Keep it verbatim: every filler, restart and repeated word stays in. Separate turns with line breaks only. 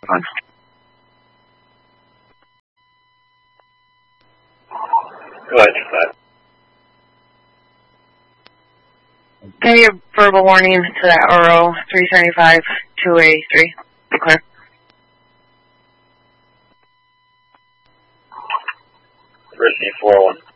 on.
Go ahead, Scott.
Can you give verbal warning to that R O three seventy-five two A three? Be clear.
Risky four one.